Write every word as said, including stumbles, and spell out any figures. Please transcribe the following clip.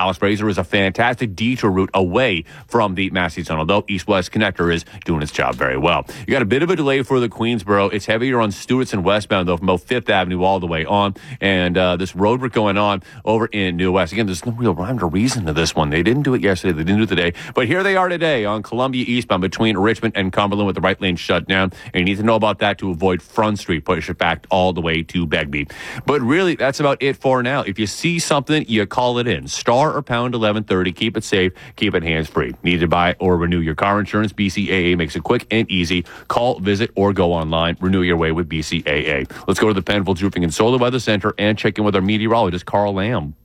Alice Fraser is a fantastic detour route away from the Massey Tunnel, though East-West Connector is doing its job very well. You got a bit of a delay for the Queensboro. It's heavier on Stewardson westbound, though, from about Fifth Avenue all the way on. And uh, this road work going on over in New West. Again, there's no real rhyme or reason to this one. They didn't do it yesterday. They didn't do it today. But here they are today on Columbia eastbound between Richmond and Cumberland with the right lane shut down. And you need to know about that to avoid Front Street. Push it back all the way to Begbie. But really, that's about it for now. If you see something, you call it in. Star or pound eleven thirty. Keep it safe. Keep it hands-free. Need to buy or renew your car insurance? B C A A makes it quick and easy. Call, visit, or go online. Renew your way with B C A A. Let's go to the Penfolds Roofing and Solar Weather Center and check in with our meteorologist, Carl Lamb.